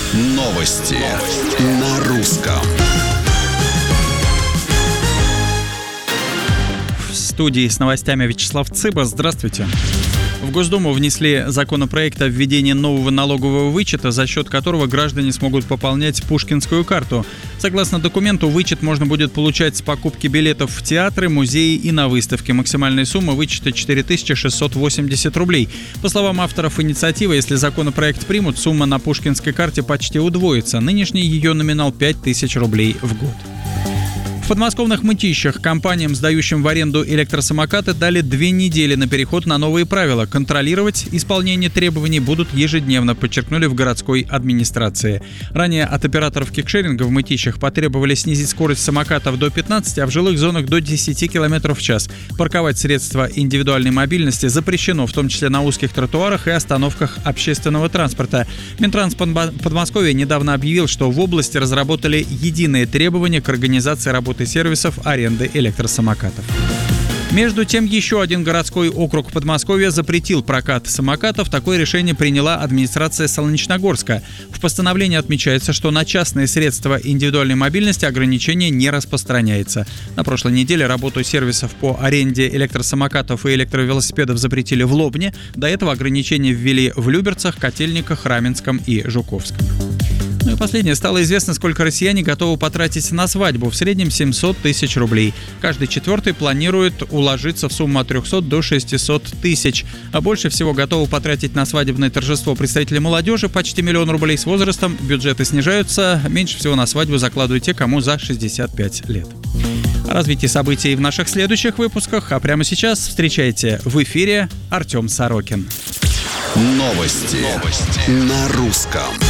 Новости на русском. В студии с новостями Вячеслав Цыба. Здравствуйте. В Госдуму внесли законопроект о введении нового налогового вычета, за счет которого граждане смогут пополнять Пушкинскую карту. Согласно документу, вычет можно будет получать с покупки билетов в театры, музеи и на выставки. Максимальная сумма вычета 4680 рублей. По словам авторов инициативы, если законопроект примут, сумма на Пушкинской карте почти удвоится. Нынешний ее номинал 5000 рублей в год. В подмосковных Мытищах компаниям, сдающим в аренду электросамокаты, дали 2 недели на переход на новые правила. Контролировать исполнение требований будут ежедневно, подчеркнули в городской администрации. Ранее от операторов кикшеринга в Мытищах потребовали снизить скорость самокатов до 15, а в жилых зонах до 10 км в час. Парковать средства индивидуальной мобильности запрещено, в том числе на узких тротуарах и остановках общественного транспорта. Минтранс Подмосковья недавно объявил, что в области разработали единые требования к организации работы сервисов аренды электросамокатов. Между тем, еще один городской округ Подмосковья запретил прокат самокатов. Такое решение приняла администрация Солнечногорска. В постановлении отмечается, что на частные средства индивидуальной мобильности ограничение не распространяется. На прошлой неделе работу сервисов по аренде электросамокатов и электровелосипедов запретили в Лобне. До этого ограничения ввели в Люберцах, Котельниках, Раменском и Жуковском. Ну и последнее. Стало известно, сколько россияне готовы потратить на свадьбу. В среднем 700 тысяч рублей. Каждый четвертый планирует уложиться в сумму от 300 до 600 тысяч. А больше всего готовы потратить на свадебное торжество представители молодежи. Почти 1 миллион рублей. С возрастом бюджеты снижаются. Меньше всего на свадьбу закладывают те, кому за 65 лет. О развитии событий в наших следующих выпусках. А прямо сейчас встречайте в эфире Артем Сорокин. Новости на русском.